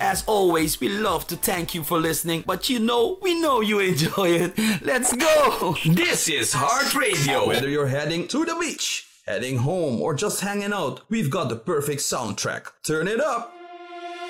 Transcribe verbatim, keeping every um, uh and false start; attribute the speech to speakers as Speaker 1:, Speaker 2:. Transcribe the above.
Speaker 1: As always, we love to thank you for listening, but you know, we know you enjoy it. Let's go!
Speaker 2: This is Heart Radio.
Speaker 3: Whether you're heading to the beach, heading home, or just hanging out, we've got the perfect soundtrack. Turn it up!